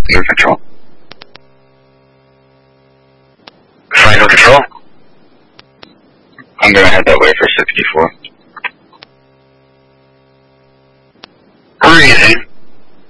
Air control. Final control. I'm gonna head that way for 64. Breathing.